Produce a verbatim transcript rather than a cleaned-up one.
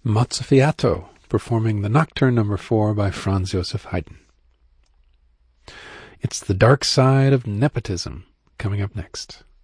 Mozzafiato, performing the Nocturne number four by Franz Joseph Haydn. It's The Dark Side of Nepotism, coming up next.